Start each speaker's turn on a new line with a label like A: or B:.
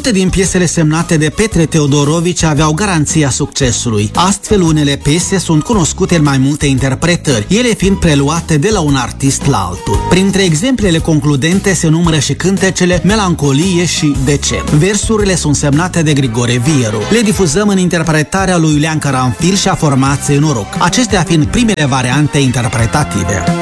A: Multe din piesele semnate de Petre Teodorovici aveau garanția succesului. Astfel, unele piese sunt cunoscute în mai multe interpretări, ele fiind preluate de la un artist la altul. Printre exemplele concludente se numără și cântecele Melancolie și De ce. Versurile sunt semnate de Grigore Vieru. Le difuzăm în interpretarea lui Iulian Caranfil și a formației Noroc, acestea fiind primele variante interpretative.